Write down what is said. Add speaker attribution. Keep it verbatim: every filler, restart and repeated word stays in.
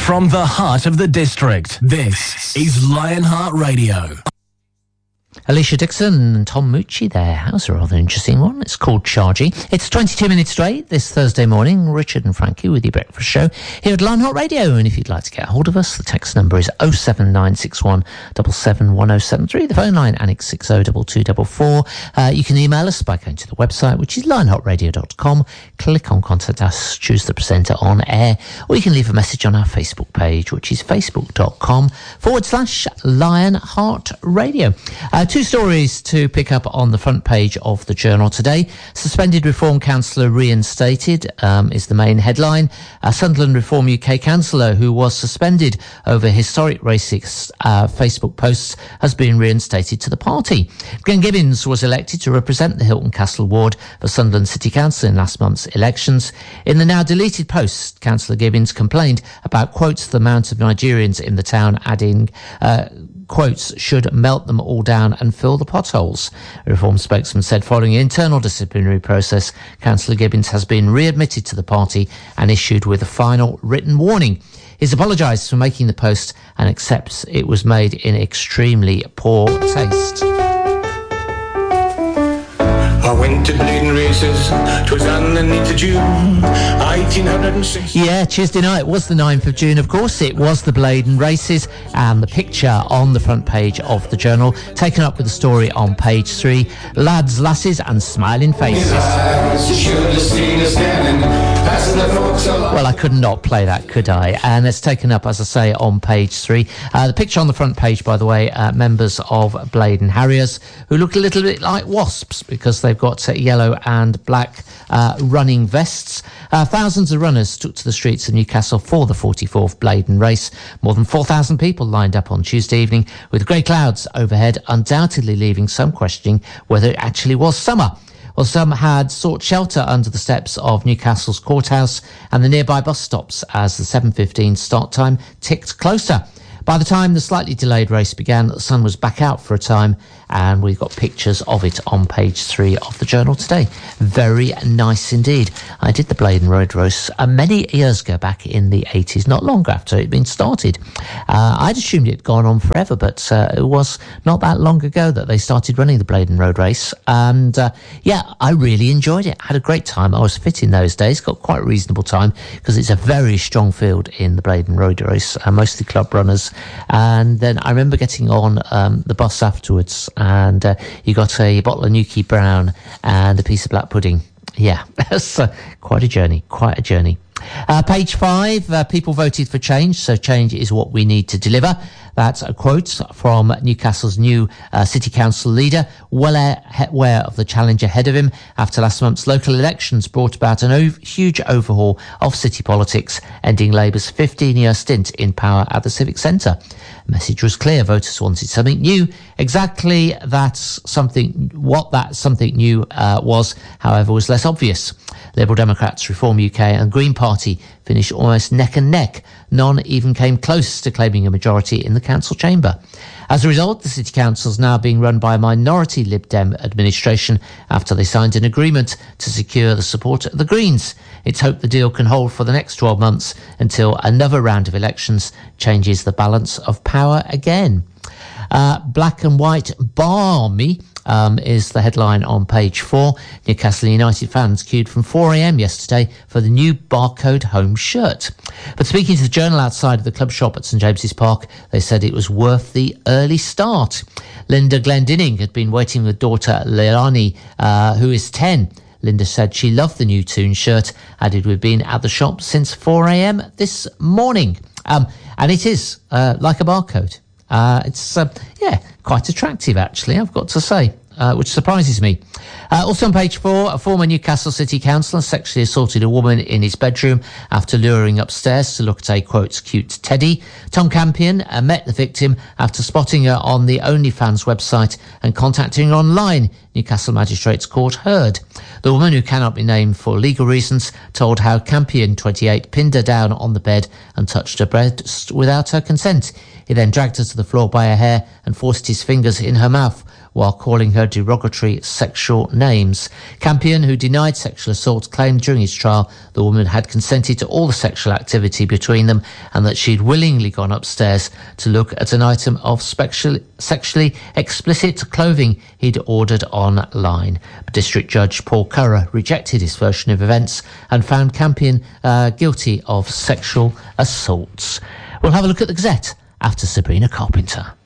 Speaker 1: From the heart of the district, this is Lionheart Radio.
Speaker 2: Alicia Dixon and Tom Mucci there. That was a rather interesting one. It's called Chargy. It's twenty-two minutes to eight this Thursday morning. Richard and Frankie with your breakfast show here at Lionheart Radio. And if you'd like to get hold of us, the text number is oh seven nine six one seven seven one oh seven three. The phone line, Annex six oh two two four four. Uh, you can email us by going to the website, which is lionheart radio dot com. Click on Contact Us, choose the presenter on air, or you can leave a message on our Facebook page, which is facebook.com forward slash Lionheart Radio. Uh, Two stories to pick up on the front page of the Journal today. Suspended Reform Councillor reinstated um, is the main headline. A Sunderland Reform U K councillor who was suspended over historic racist uh, Facebook posts has been reinstated to the party. Glenn Gibbons was elected to represent the Hilton Castle ward for Sunderland City Council in last month's elections. In the now deleted post, Councillor Gibbons complained about, quotes, the amount of Nigerians in the town, adding, uh, quotes, should melt them all down and fill the potholes. A Reform spokesman said following an internal disciplinary process, Councillor Gibbons has been readmitted to the party and issued with a final written warning. He's apologised for making the post and accepts it was made in extremely poor taste.
Speaker 3: I went to Bladen races, 'twas on the ninth of June, eighteen sixty.
Speaker 2: Yeah, Tuesday night was the ninth of June, of course. It was the Bladen races, and the picture on the front page of the Journal, taken up with the story on page three. Lads, lasses and smiling faces. Well, I could not play that, could I? And it's taken up, as I say, on page three. Uh, the picture on the front page, by the way, uh, members of Bladen Harriers, who look a little bit like wasps because they've got uh, yellow and black uh, running vests. Uh, thousands of runners took to the streets of Newcastle for the forty-fourth Bladen race. More than four thousand people lined up on Tuesday evening, with grey clouds overhead, undoubtedly leaving some questioning whether it actually was summer. Well, some had sought shelter under the steps of Newcastle's courthouse and the nearby bus stops as the seven fifteen start time ticked closer. By the time the slightly delayed race began, the sun was back out for a time, and we've got pictures of it on page three of the Journal today. Very nice indeed. I did the Bladen Road race uh, many years ago, back in the eighties, not long after it had been started. Uh, I'd assumed it had gone on forever, but uh, it was not that long ago that they started running the Bladen Road race. And uh, yeah, I really enjoyed it. I had a great time. I was fit in those days, got quite a reasonable time, because it's a very strong field in the Bladen Road race, uh, mostly club runners. And then I remember getting on um, the bus afterwards, and uh, you got a bottle of Nuki Brown and a piece of black pudding. Yeah, that's uh, quite a journey, quite a journey. Uh, page five, uh, people voted for change, so change is what we need to deliver. That's a quote from Newcastle's new uh, City Council leader, well aware of the challenge ahead of him after last month's local elections brought about a ov- huge overhaul of city politics, ending Labour's fifteen-year stint in power at the Civic Centre. The message was clear. Voters wanted something new. Exactly that's something, what that something new uh, was, however, was less obvious. Liberal Democrats, Reform U K and Green Party finished almost neck and neck. None even came close to claiming a majority in the council chamber. As a result, the City Council is now being run by a minority Lib Dem administration after they signed an agreement to secure the support of the Greens. It's hoped the deal can hold for the next twelve months until another round of elections changes the balance of power again. Uh, black and white balmy um, is the headline on page four. Newcastle United fans queued from four a.m. yesterday for the new barcode home shirt. But speaking to the Journal outside of the club shop at St James's Park, they said it was worth the early start. Linda Glendinning had been waiting with daughter Leilani, uh, who is ten. Linda said she loved the new Toon shirt, added we've been at the shop since four a.m. this morning. Um, and it is uh, like a barcode. Uh, it's, uh, yeah, quite attractive, actually, I've got to say, uh, which surprises me. Uh, also on page four, a former Newcastle City Councillor sexually assaulted a woman in his bedroom after luring upstairs to look at a, quote, cute teddy. Tom Campion uh, met the victim after spotting her on the OnlyFans website and contacting her online, Newcastle Magistrates Court heard. The woman, who cannot be named for legal reasons, told how Campion, twenty-eight, pinned her down on the bed and touched her breast without her consent. He then dragged her to the floor by her hair and forced his fingers in her mouth, while calling her derogatory sexual names. Campion, who denied sexual assault, claimed during his trial the woman had consented to all the sexual activity between them and that she'd willingly gone upstairs to look at an item of sexually, sexually explicit clothing he'd ordered online. District Judge Paul Currer rejected his version of events and found Campion uh, guilty of sexual assaults. We'll have a look at the Gazette after Sabrina Carpenter.